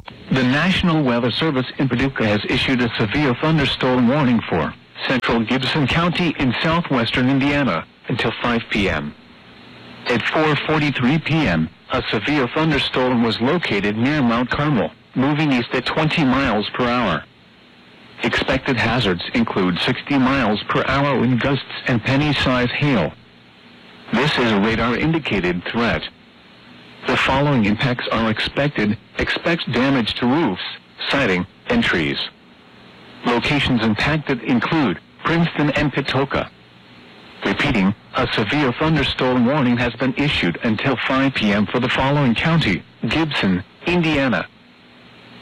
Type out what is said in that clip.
The National Weather Service in Paducah has issued a severe thunderstorm warning for central Gibson County in southwestern Indiana until 5 p.m. At 4:43 p.m., a severe thunderstorm was located near Mount Carmel, moving east at 20 miles per hour. Expected hazards include 60 miles per hour wind gusts and penny-size hail. This is a radar-indicated threat. The following impacts are expected. Expect damage to roofs, siding, and trees. Locations impacted include Princeton and Patoka. Repeating, a severe thunderstorm warning has been issued until 5 p.m. for the following county: Gibson, Indiana,